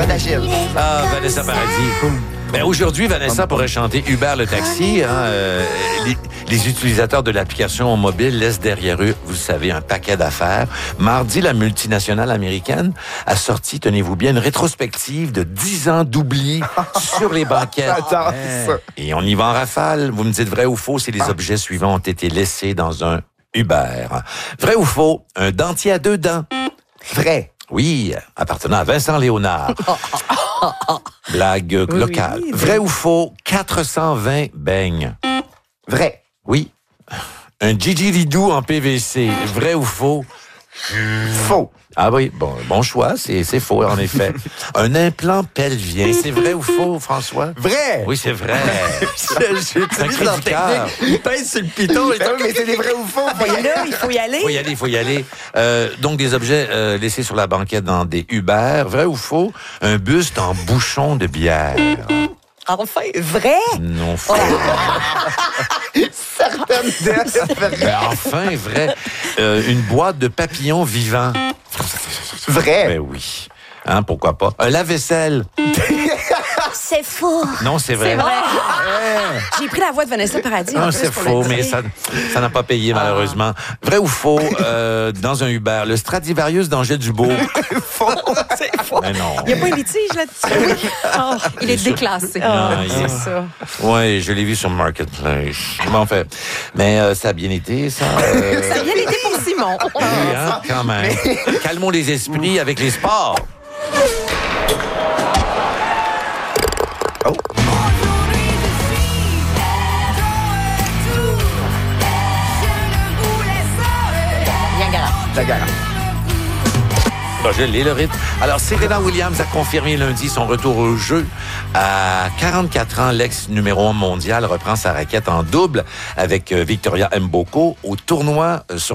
Vanessa. Ah, Vanessa Paradis. Ben, aujourd'hui, Vanessa pourrait chanter Uber le taxi. Les utilisateurs de l'application mobile laissent derrière eux, vous savez, un paquet d'affaires. Mardi, la multinationale américaine a sorti, tenez-vous bien, une rétrospective de 10 ans d'oubli sur les banquettes. Et on y va en rafale. Vous me dites vrai ou faux si les objets suivants ont été laissés dans un Uber. Vrai ou faux, un dentier à 2 dents. Vrai. Oui, appartenant à Vincent Léonard. Blague locale. Oui. Vrai ou faux, 420 beignes. Vrai. Oui. Un didgeridoo en PVC. Vrai ou faux? Faux. Ah oui, bon choix, c'est faux en effet. Un implant pelvien, c'est vrai ou faux, François? Vrai. Oui, c'est vrai. C'est un cri du cœur. Il pèse sur le piton. Mais c'est des vrais ou faux. Et là, il faut y aller. Il faut y aller. Donc, des objets laissés sur la banquette dans des Uber. Vrai ou faux? Un buste en bouchon de bière. Enfin, vrai? Non, faux. Certaines d'elles. Ben, enfin, vrai. Une boîte de papillons vivants. Vrai. Ben oui. Hein, pourquoi pas? Un lave-vaisselle. C'est faux. Non, c'est vrai. C'est vrai. J'ai pris la voix de Vanessa Paradis. Non, en c'est plus, pour faux, le mais dire. ça n'a pas payé, malheureusement. Vrai ou faux, dans un Uber, le Stradivarius d'Angers Dubourg. C'est faux. Mais non. Il n'y a pas un litige là-dessus? Oh, il est déclassé. Non, C'est ça. Oui, je l'ai vu sur Marketplace. Bon, fait. Mais ça a bien été, ça. Ça a bien été pour Simon. Oui, hein, quand même. Calmons les esprits avec les sports. Oh. La gare. Je l'ai, le rythme. Alors, Serena Williams a confirmé lundi son retour au jeu. À 44 ans, l'ex numéro 1 mondial reprend sa raquette en double avec Victoria Mboko au tournoi sur